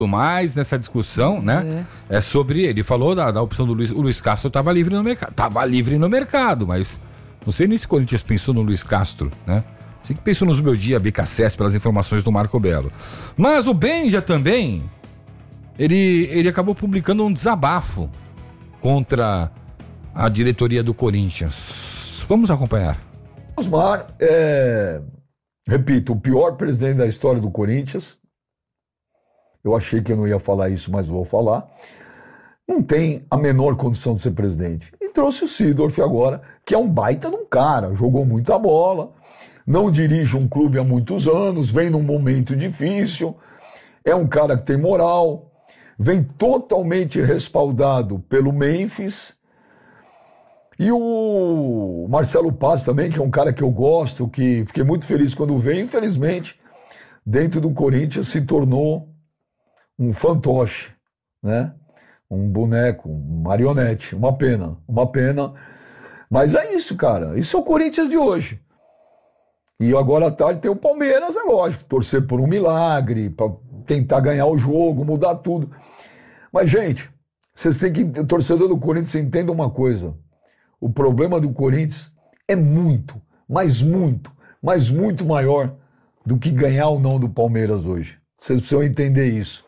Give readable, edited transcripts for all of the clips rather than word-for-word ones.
mais nessa discussão, né? É sobre, ele falou da opção do Luiz, o Luiz Castro estava livre no mercado, mas não sei nem se o Corinthians pensou no Luiz Castro, né? Sei que pensou nos meus dias, BKSS, pelas informações do Marco Belo. Mas o Benja também, ele acabou publicando um desabafo contra a diretoria do Corinthians. Vamos acompanhar. Osmar repito, o pior presidente da história do Corinthians. Eu achei que eu não ia falar isso, mas vou falar. Não tem a menor condição de ser presidente. E trouxe o Seedorf agora, que é um baita de um cara, jogou muita bola, não dirige um clube há muitos anos, vem num momento difícil, é um cara que tem moral, vem totalmente respaldado pelo Memphis. E o Marcelo Paz também, que é um cara que eu gosto, que fiquei muito feliz quando veio, infelizmente, dentro do Corinthians se tornou um fantoche, né? Um boneco, um marionete, uma pena. Mas é isso, cara. Isso é o Corinthians de hoje. E agora à tarde tem o Palmeiras, é lógico, torcer por um milagre, para tentar ganhar o jogo, mudar tudo. Mas, gente, vocês têm que, o torcedor do Corinthians, entenda uma coisa. O problema do Corinthians é muito, mas muito maior do que ganhar ou não do Palmeiras hoje. Vocês precisam entender isso.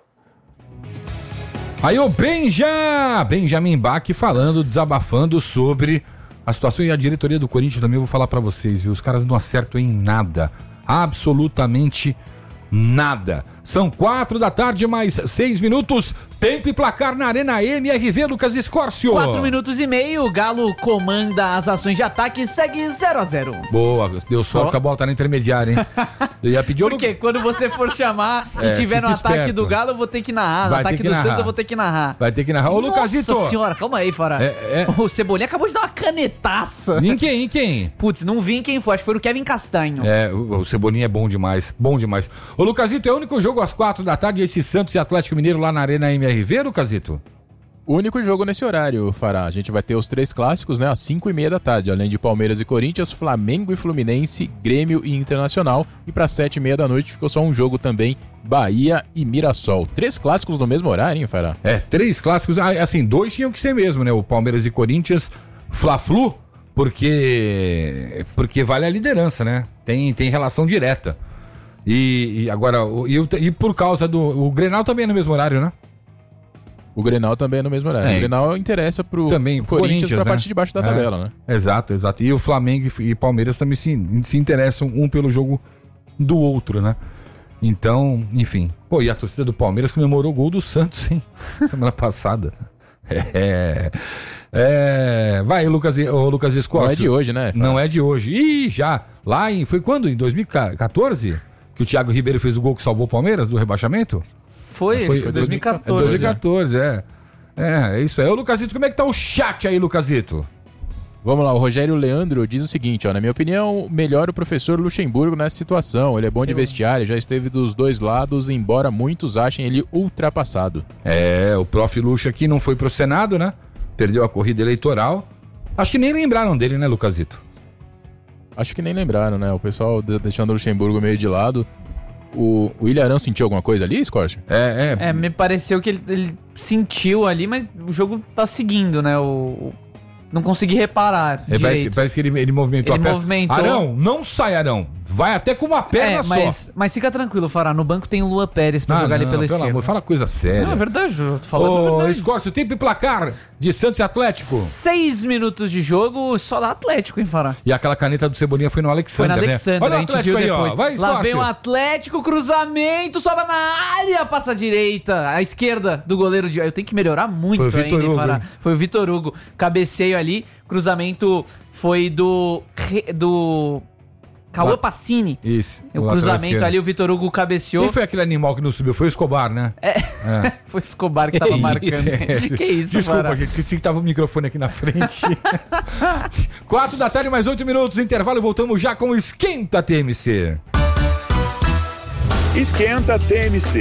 Aí o Benjamin Bach falando, desabafando sobre a situação, e a diretoria do Corinthians também, eu vou falar pra vocês, viu? Os caras não acertam em nada, absolutamente nada. São 4h, mais 6 minutos, tempo e placar na Arena MRV, Lucas Escórcio. 4 minutos e meio, o Galo comanda as ações de ataque e segue 0-0. Boa, deu sorte que a bola tá na intermediária, hein? Eu ia pedir Porque quando você for chamar e tiver no ataque esperto do Galo, eu vou ter que narrar. No ataque do Santos, eu vou ter que narrar. Vai ter que narrar. Ô, Lucasito! Nossa senhora, calma aí, Fará. O Cebolinha acabou de dar uma canetaça. Em quem? Putz, não vi em quem foi, acho que foi o Kevin Castanho. O Cebolinha é bom demais, Ô, Lucasito, é o único jogo às 4h, esse Santos e Atlético Mineiro lá na Arena MRV, Lucasito? O único jogo nesse horário, Fará. A gente vai ter os 3 clássicos, né, às 5h30, além de Palmeiras e Corinthians, Flamengo e Fluminense, Grêmio e Internacional. E para 7h30 ficou só um jogo também, Bahia e Mirassol. 3 clássicos no mesmo horário, hein, Fará? 3 clássicos, assim, 2 tinham que ser mesmo, né? O Palmeiras e Corinthians, Fla-Flu, porque vale a liderança, né? Tem relação direta. E agora, e por causa o Grenal também é no mesmo horário, né? O Grenal também é no mesmo horário. O Grenal interessa pro Corinthians pra parte de baixo da tabela, né? Exato. E o Flamengo e Palmeiras também se interessam um pelo jogo do outro, né? Então, enfim. Pô, e a torcida do Palmeiras comemorou o gol do Santos, hein? Semana passada. Vai, Lucas Escócio. Não é de hoje, né? Não é de hoje. Ih, já. Foi quando? Em 2014? Que o Thiago Ribeiro fez o gol que salvou o Palmeiras do rebaixamento? Foi 2014. 2014, é isso aí. Ô, Lucasito, como é que tá o chat aí, Lucasito? Vamos lá, o Rogério Leandro diz o seguinte, na minha opinião, melhor o professor Luxemburgo nessa situação. Ele é bom de vestiário, já esteve dos dois lados, embora muitos achem ele ultrapassado. O prof. Luxa aqui não foi pro Senado, né? Perdeu a corrida eleitoral. Acho que nem lembraram dele, né, Lucasito? Acho que nem lembraram, né? O pessoal deixando o Luxemburgo meio de lado. O Ilharão sentiu alguma coisa ali, Scorch? Me pareceu que ele sentiu ali, mas o jogo tá seguindo, né? Não consegui reparar direito. Parece que ele movimentou a perna. Arão, não sai, Arão. Vai até com uma perna só. Mas fica tranquilo, Fará. No banco tem o Luan Pérez pra jogar ali pela esquerda. Amor, fala coisa séria. Não, é verdade, eu tô falando a verdade. Escórcio, tempo e placar de Santos e Atlético. 6 minutos de jogo, só dá Atlético, hein, Fará? E aquela caneta do Cebolinha foi no Alexander, né? Olha o Atlético aí, ó. Vai, Lá vem o Atlético, cruzamento, sobra na área, passa à direita, à esquerda do goleiro de... Eu tenho que melhorar muito ainda, hein, Fará? Foi o Vitor Hugo. Cabeceio ali, cruzamento foi do Cauã Pacini. Isso. O cruzamento ali, o Vitor Hugo cabeceou. Quem foi aquele animal que não subiu? Foi o Escobar, né? Foi o Escobar que tava marcando. Que isso, Desculpa, Fará? gente, esqueci que tava o microfone aqui na frente. 4h, mais 8 minutos, intervalo, voltamos já com o Esquenta TMC. Esquenta TMC.